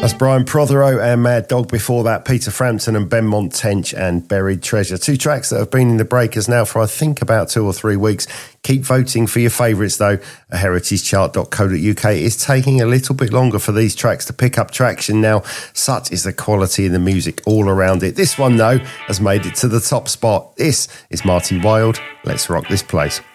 Brian Prothero and Mad Dog. Before that, Peter Frampton and Benmont Tench and Buried Treasure. Two tracks that have been in the breakers now for, I think, about 2 or 3 weeks. Keep voting for your favourites, though. heritagechart.co.uk is taking a little bit longer for these tracks to pick up traction now. Such is the quality in the music all around it. This one, though, has made it to the top spot. This is Marty Wilde. Let's rock this place.